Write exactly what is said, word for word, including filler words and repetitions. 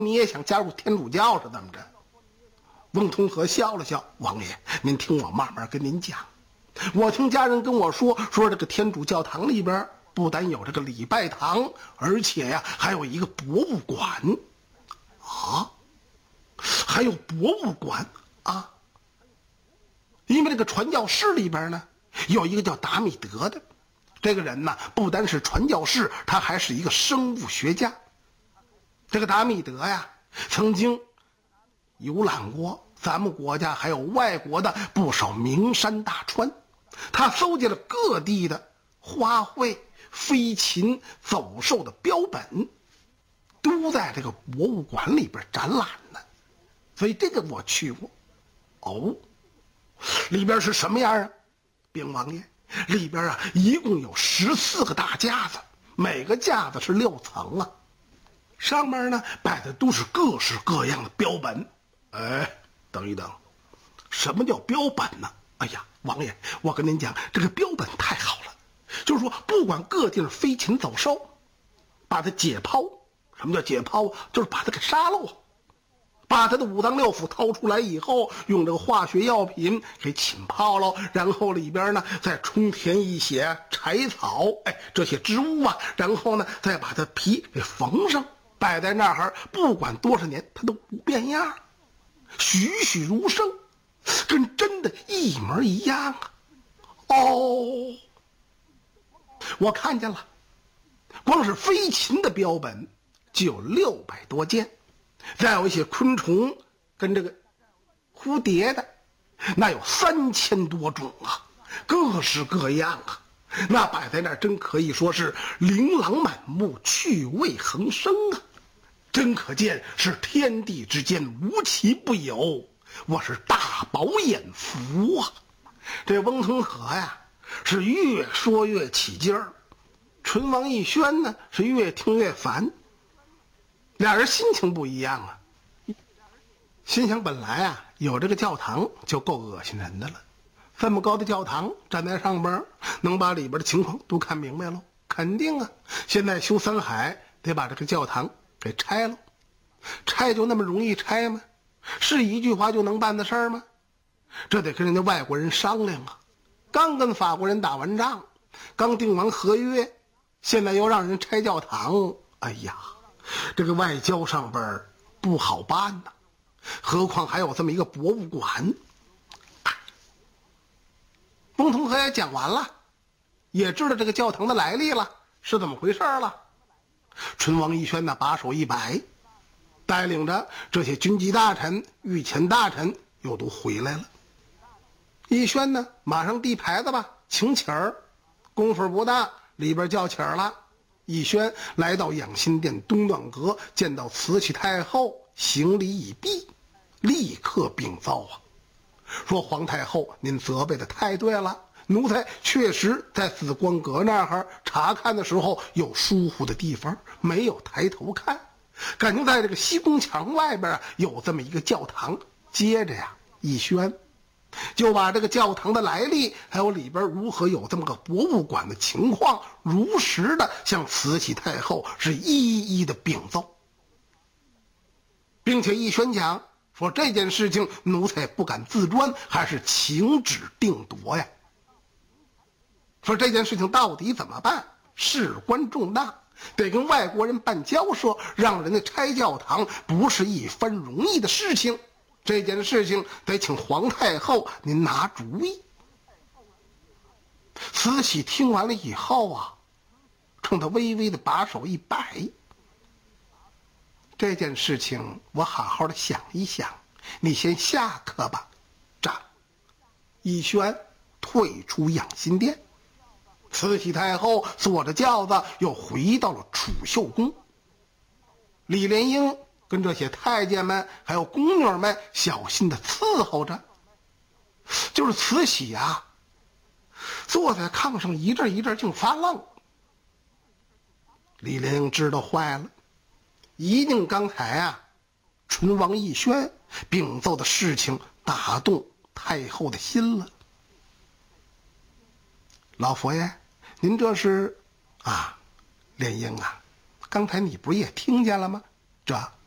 你也想加入天主教是怎么着？翁同龢笑了笑，王爷，您听我慢慢跟您讲。我听家人跟我说，说这个天主教堂里边不但有这个礼拜堂，而且呀还有一个博物馆。啊，还有博物馆啊？因为这个传教士里边呢，有一个叫达米德的，这个人呢不单是传教士，他还是一个生物学家。这个达米德呀，曾经游览过咱们国家还有外国的不少名山大川，他搜集了各地的花卉、飞禽、走兽的标本，都在这个博物馆里边展览呢。所以这个我去过。哦，里边是什么样啊？禀王爷，里边啊一共有十四个大架子，每个架子是六层啊，上面呢摆的都是各式各样的标本。哎，等一等，什么叫标本呢？哎呀，王爷，我跟您讲，这个标本太好了，就是说不管各地的飞禽走兽，把它解剖。什么叫解剖？就是把它给杀了，把它的五脏六腑掏出来以后，用这个化学药品给浸泡了，然后里边呢再充填一些柴草，哎，这些植物啊，然后呢再把它皮给缝上，摆在那儿，不管多少年它都不变样，栩栩如生，跟真的一模一样啊！哦，我看见了，光是飞禽的标本就有六百多件，再有一些昆虫跟这个蝴蝶的，那有三千多种啊，各式各样啊，那摆在那儿真可以说是琳琅满目，趣味横生啊，真可见是天地之间无奇不有，我是大饱眼福啊！这翁同龢呀，是越说越起劲儿，唇王奕轩呢是越听越烦。俩人心情不一样啊，心想本来啊有这个教堂就够恶心人的了，这么高的教堂站在上边，能把里边的情况都看明白了，肯定啊。现在修三海得把这个教堂给拆了，拆就那么容易拆吗？是一句话就能办的事儿吗？这得跟人家外国人商量啊。刚跟法国人打完仗，刚订完合约，现在又让人拆教堂，哎呀，这个外交上边不好办呐，何况还有这么一个博物馆。翁同龢也讲完了，也知道这个教堂的来历了，是怎么回事了。唇王奕轩呢把手一摆，带领着这些军机大臣、御前大臣又都回来了。奕轩呢马上递牌子吧，请起儿。功夫不大，里边叫起儿了。奕轩来到养心殿东暖阁，见到慈禧太后，行礼已毕，立刻禀奏啊，说皇太后您责备的太对了，奴才确实在紫光阁那儿查看的时候有疏忽的地方，没有抬头看，感情在这个西宫墙外边有这么一个教堂。接着呀，奕轩就把这个教堂的来历，还有里边如何有这么个博物馆的情况，如实的向慈禧太后是一一的禀奏，并且奕轩讲说这件事情奴才不敢自专，还是请旨定夺呀。说这件事情到底怎么办，事关重大，得跟外国人办交涉，让人家拆教堂不是一番容易的事情，这件事情得请皇太后您拿主意。慈禧听完了以后啊，冲他微微的把手一摆，这件事情我好好的想一想，你先下课吧。这奕轩退出养心殿，慈禧太后坐着轿子又回到了储秀宫。李莲英跟这些太监们还有宫女们小心的伺候着。就是慈禧啊，坐在炕上一阵一阵竟发愣。李莲英知道坏了，一定刚才啊唇王奕轩禀奏的事情打动太后的心了。老佛爷，您这是啊，莲英啊，刚才你不是也听见了吗？这